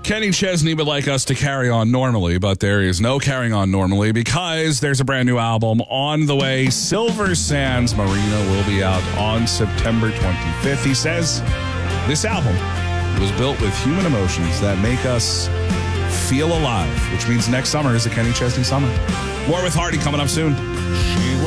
Kenny Chesney would like us to carry on normally, but there is no carrying on normally because there's a brand new album on the way. Silver Sands Marina will be out on September 25th. He says this album was built with human emotions that make us feel alive, which means next summer is the Kenny Chesney summer. More with Hardy coming up soon.